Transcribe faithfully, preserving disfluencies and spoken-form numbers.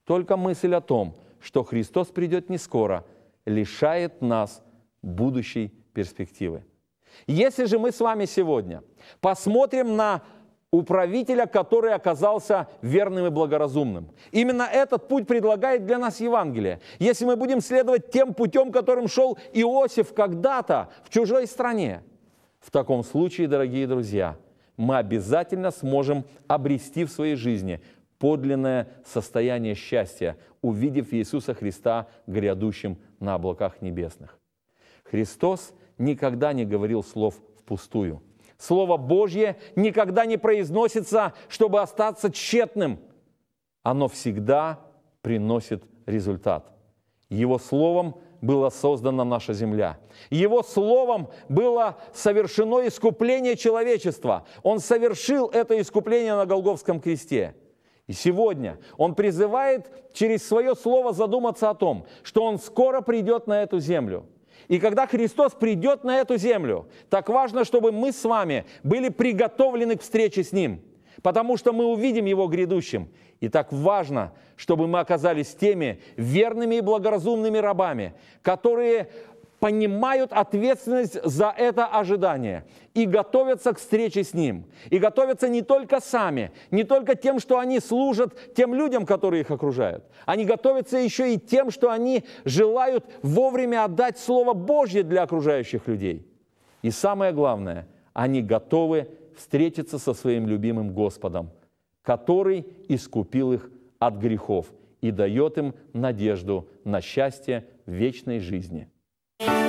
Только мысль о том, что Христос придет не скоро, лишает нас будущей перспективы. Если же мы с вами сегодня посмотрим на управителя, который оказался верным и благоразумным, именно этот путь предлагает для нас Евангелие. Если мы будем следовать тем путем, которым шел Иосиф когда-то в чужой стране, в таком случае, дорогие друзья, мы обязательно сможем обрести в своей жизни подлинное состояние счастья, увидев Иисуса Христа грядущим на облаках небесных. Христос никогда не говорил слов впустую. Слово Божье никогда не произносится, чтобы остаться тщетным. Оно всегда приносит результат. Его Словом была создана наша земля. Его Словом было совершено искупление человечества. Он совершил это искупление на Голгофском кресте. И сегодня Он призывает через Свое Слово задуматься о том, что Он скоро придет на эту землю. И когда Христос придет на эту землю, так важно, чтобы мы с вами были приготовлены к встрече с Ним, потому что мы увидим Его грядущим. И так важно, чтобы мы оказались теми верными и благоразумными рабами, которые понимают ответственность за это ожидание и готовятся к встрече с Ним. И готовятся не только сами, не только тем, что они служат тем людям, которые их окружают. Они готовятся еще и тем, что они желают вовремя отдать Слово Божье для окружающих людей. И самое главное, они готовы встретиться со своим любимым Господом, который искупил их от грехов и дает им надежду на счастье в вечной жизни.